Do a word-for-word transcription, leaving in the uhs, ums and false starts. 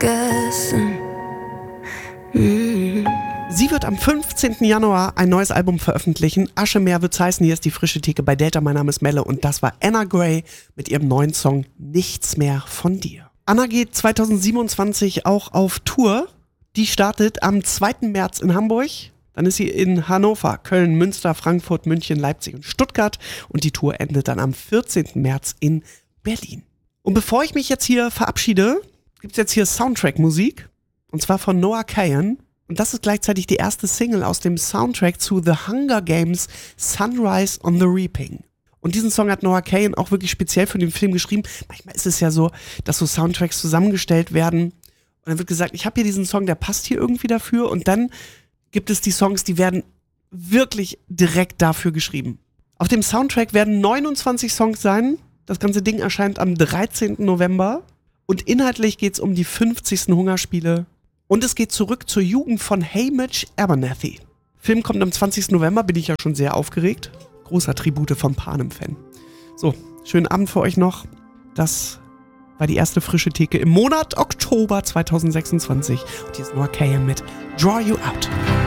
vergessen. Mm. Sie wird am fünfzehnten Januar ein neues Album veröffentlichen. Aschemeer wird's heißen. Hier ist die frische Theke bei Delta. Mein Name ist Melle und das war Anna Gray mit ihrem neuen Song Nichts mehr von dir. Anna geht zweitausendsiebenundzwanzig auch auf Tour. Die startet am zweiten März in Hamburg. Dann ist sie in Hannover, Köln, Münster, Frankfurt, München, Leipzig und Stuttgart. Und die Tour endet dann am vierzehnten März in Berlin. Und bevor ich mich jetzt hier verabschiede, gibt's jetzt hier Soundtrack-Musik. Und zwar von Noah Kahan. Und das ist gleichzeitig die erste Single aus dem Soundtrack zu The Hunger Games Sunrise on the Reaping. Und diesen Song hat Noah Kahan auch wirklich speziell für den Film geschrieben. Manchmal ist es ja so, dass so Soundtracks zusammengestellt werden und dann wird gesagt, ich habe hier diesen Song, der passt hier irgendwie dafür. Und dann gibt es die Songs, die werden wirklich direkt dafür geschrieben. Auf dem Soundtrack werden neunundzwanzig Songs sein. Das ganze Ding erscheint am dreizehnten November. Und inhaltlich geht es um die fünfzigsten Hungerspiele. Und es geht zurück zur Jugend von Hamish Abernathy. Film kommt am zwanzigsten November, bin ich ja schon sehr aufgeregt. Großer Tribute von Panem-Fan. So, schönen Abend für euch noch. Das war die erste frische Theke im Monat Oktober zweitausendsechsundzwanzig. Und hier ist Noah Kahan mit Draw You Out.